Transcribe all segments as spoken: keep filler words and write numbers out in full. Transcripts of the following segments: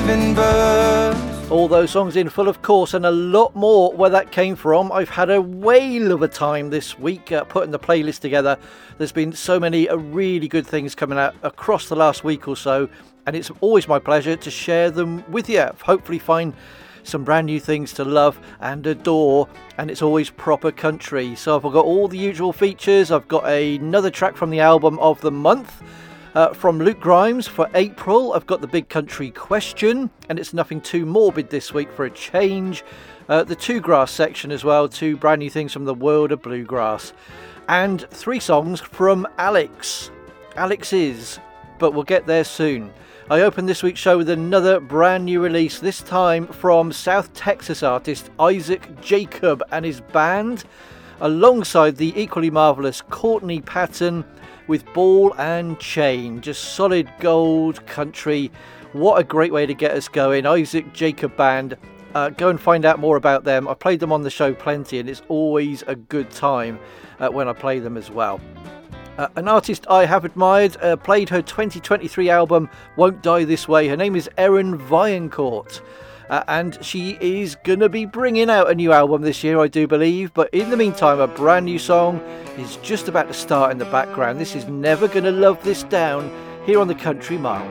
living birds. All those songs in full, of course, and a lot more where that came from. I've had a whale of a time this week uh, putting the playlist together. There's been so many uh, really good things coming out across the last week or so, and it's always my pleasure to share them with you. Hopefully find some brand new things to love and adore, and it's always proper country. So I've got all the usual features. I've got another track from the album of the month. Uh, from Luke Grimes for April, I've got the Big Country Question, and it's nothing too morbid this week for a change. Uh, the Two Grass section as well, two brand new things from the world of bluegrass. And three songs from Alex. Alex is, but we'll get there soon. I opened this week's show with another brand new release, this time from South Texas artist Isaac Jacob and his band, alongside the equally marvellous Courtney Patton, with Ball and Chain. Just solid gold country. What a great way to get us going. Isaac Jacob Band. Uh, go and find out more about them. I played them on the show plenty, and it's always a good time uh, when I play them as well. Uh, an artist I have admired, uh, played her twenty twenty-three album Won't Die This Way. Her name is Erin Viancourt. Uh, and she is going to be bringing out a new album this year, I do believe. But in the meantime, a brand new song is just about to start in the background. This is Never Gonna Love This Down, here on the Country Mile.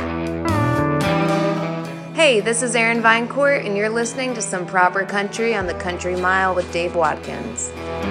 Hey, this is Erin Viancourt, and you're listening to some proper country on the Country Mile with Dave Watkins.